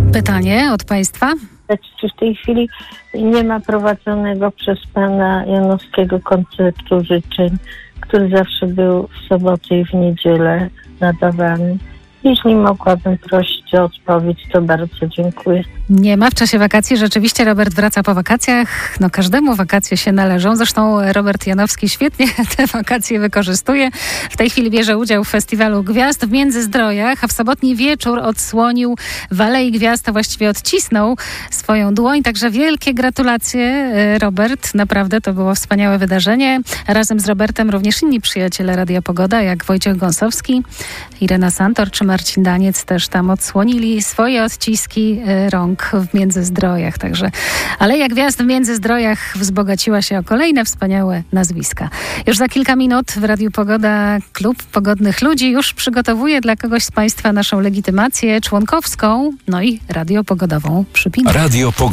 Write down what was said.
Pytanie od Państwa? Czy w tej chwili nie ma prowadzonego przez pana Janowskiego koncertu życzeń, który zawsze był w sobotę i w niedzielę nadawany? Jeśli mogłabym prosić o odpowiedź, to bardzo dziękuję. Nie ma w czasie wakacji. Rzeczywiście Robert wraca po wakacjach. No każdemu wakacje się należą. Zresztą Robert Janowski świetnie te wakacje wykorzystuje. W tej chwili bierze udział w Festiwalu Gwiazd w Międzyzdrojach, a w sobotni wieczór odsłonił w Alei Gwiazd, a właściwie odcisnął swoją dłoń. Także wielkie gratulacje, Robert. Naprawdę to było wspaniałe wydarzenie. Razem z Robertem również inni przyjaciele Radia Pogoda, jak Wojciech Gąsowski, Irena Santor czy Marcin Daniec też tam odsłonili swoje odciski rąk w Międzyzdrojach. Także Aleja Gwiazd w Międzyzdrojach wzbogaciła się o kolejne wspaniałe nazwiska. Już za kilka minut w Radiu Pogoda Klub Pogodnych Ludzi już przygotowuje dla kogoś z Państwa naszą legitymację członkowską, no i radiopogodową przypinkę.